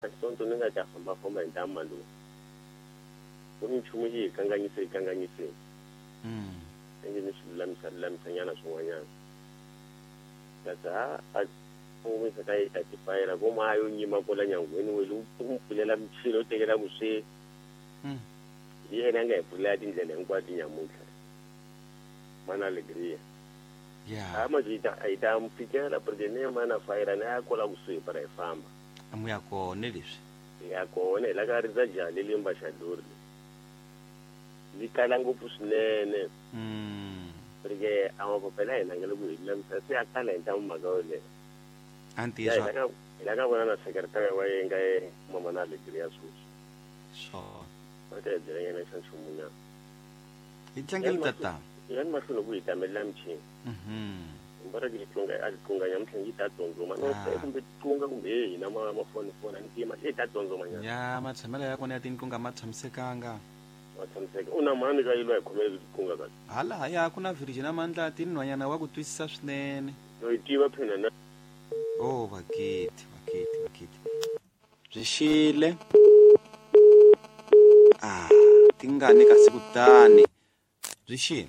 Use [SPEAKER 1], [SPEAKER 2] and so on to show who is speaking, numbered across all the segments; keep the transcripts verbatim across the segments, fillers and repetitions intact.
[SPEAKER 1] sonto ni nga ta famba famba hi ta malu ku ni nchumu yi kanganyise yi kanganyise
[SPEAKER 2] Mm.
[SPEAKER 1] nge ni swi lulamisa lulamisanyana swin'wanyana kasi a a u se ka yi ta tipayela vo ma yo nyima kola nyangweni we lu ku pfulela michilo tekela muswe
[SPEAKER 2] Mm.
[SPEAKER 1] yena nga hi pfulela tindlela hinkwato nyamuntlha mana alegria
[SPEAKER 2] Yeah.
[SPEAKER 1] a ma jita a ita mfikela president mana fayela na ya kola kusuhi para hi famba
[SPEAKER 2] Amu ya kone leswi.
[SPEAKER 1] ya kona la ka ri za jali limba xaduri li kala ngopfu swinene
[SPEAKER 2] Mm.
[SPEAKER 1] perché a mapapela hina nge le ku hi lulamisa se a kala hi ta mhaka yole
[SPEAKER 2] Anti
[SPEAKER 1] ya
[SPEAKER 2] swa.
[SPEAKER 1] hina hina ka vona na sekretary wa yenga e mama na alegria sweswi
[SPEAKER 2] So.
[SPEAKER 1] va ta hi byela yena xa nchumu nyana
[SPEAKER 2] Hi tlangeli tata.
[SPEAKER 1] yani mahlweni ku hi tamelela michini
[SPEAKER 2] Mhm.
[SPEAKER 1] mbara ke tlunga a tlunga nyamutlha ngi ta tsondzoma no se kumbe tlunga kumbe hina ma mafoni fona ntima se ta tsondzoma nyana
[SPEAKER 2] Ya matshamela ya kona ya tinqunga ma tshamisekanga.
[SPEAKER 1] wa tshamiseka una mani ka yilwa hi khomele tlunga ka
[SPEAKER 2] Hala ya kuna Virgin Amandla tinwanyana wa ku twisisa swinene.
[SPEAKER 1] no hi tiva phena na
[SPEAKER 2] Oh vakiti vakiti vakiti. Byi Ah, tingani kasi kutani. Byi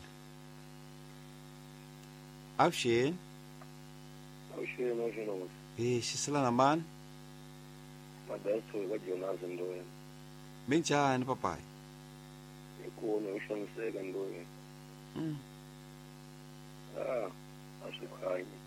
[SPEAKER 2] Avuxeni.
[SPEAKER 1] Avuxeni avuxeni
[SPEAKER 2] Eh, xiselana mani?
[SPEAKER 1] madanso ka Jonas Ndoya
[SPEAKER 2] Minjhani papai?
[SPEAKER 1] ikona u xaniseka Ndoya
[SPEAKER 2] Mm.
[SPEAKER 1] ah a swi khanyi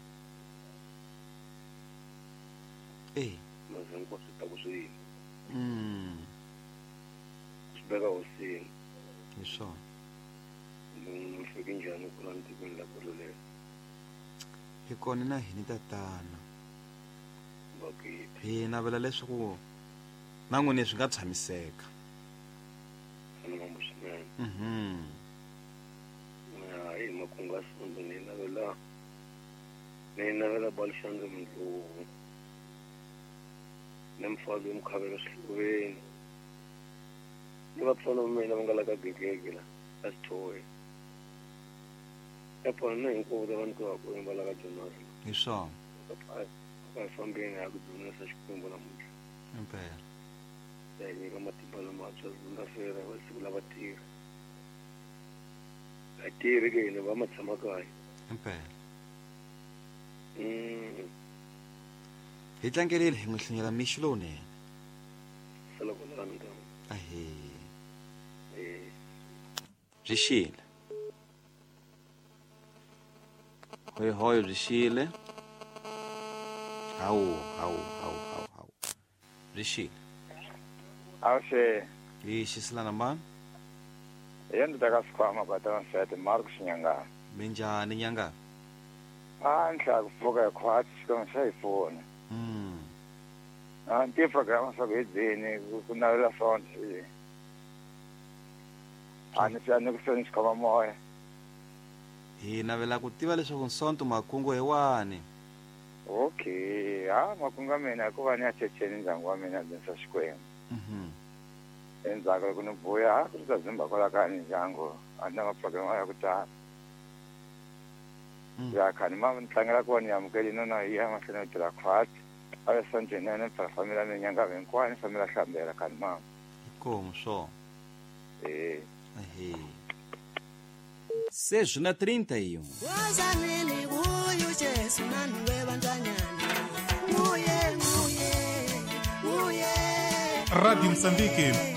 [SPEAKER 2] Eh.
[SPEAKER 1] mazenko swi ta ku swi
[SPEAKER 2] Mm.
[SPEAKER 1] swi beka hosini
[SPEAKER 2] Hi swona.
[SPEAKER 1] ni fike njhani kula ntikweni la ku rile
[SPEAKER 2] Hi kona na hini tatana.
[SPEAKER 1] bakiti
[SPEAKER 2] Hi navela leswaku na n'wini swi nga tshamiseka.
[SPEAKER 1] ni mambo swinene
[SPEAKER 2] Mhm.
[SPEAKER 1] hayi makunga sundu ni navela ni navela balixandla mundlovu ni mfazi umkhavela swihloveni ni vapfuna va mina va nga la ka gegege la a Sithoya epona na hinkwavo lava ni tivaka va la ka Jonas
[SPEAKER 2] Hi swona.
[SPEAKER 1] va hi fambeni ya ku dyondzisa Xikwembu namuntlha
[SPEAKER 2] Impela.
[SPEAKER 1] ya hi nyika matimba lamantshwa nga fera va siku lava tirha a tirhi ke hina va ma tshama kaya
[SPEAKER 2] Impela.
[SPEAKER 1] mm
[SPEAKER 2] Hi tlangelile hi n'wi hlinyela mixi lowunene.
[SPEAKER 1] sala ku lana ndhawu
[SPEAKER 2] Ahe.
[SPEAKER 1] eh
[SPEAKER 2] Byi xile. Hoyo hoyo byi xile. Hawu hawu hawu hawu hawu. Byi xile.
[SPEAKER 3] Avuxeni,
[SPEAKER 2] Hi xiselana mani?
[SPEAKER 3] hi yena ndzi ka Sikwama Batana Nsete Mark Xinyangani.
[SPEAKER 2] Minjhani nyanga?
[SPEAKER 3] A ni hlaya ku pfuka hi khwati xikan'we xa hi foni.
[SPEAKER 2] Mm.
[SPEAKER 3] A ni tivi programa swa ku hi byini ku- ku navela front hi. A ni a ni ku se ni xikhoma moya.
[SPEAKER 2] Hi navela ku tiva leswaku nsonto makungu hi wani.
[SPEAKER 3] Okay, ha makungu ya mina hi ku va ni ya checheni ndyangu wa mina Densa Xikwembu.
[SPEAKER 2] Mhm.
[SPEAKER 3] Endzhaku loko ni vuya ku ta dzimba kwala ka ni ndyangu a ni na maprograma ya ku tala.
[SPEAKER 2] Mm.
[SPEAKER 3] Ya khani mama ni tlangela ku va ni amukeli nona hi ya mahlweni yo tirha khwati. A ve sonjeni ya ni pfala famila mi nyanga hinkwayo ni famila hlambela khani mama.
[SPEAKER 2] Como só?
[SPEAKER 3] Eh.
[SPEAKER 2] Ahe. Seja na trinta e um.
[SPEAKER 4] Wazanini huyu Jesu nani wewe ndanyana. Muye muye muye.
[SPEAKER 5] Rádio Moçambique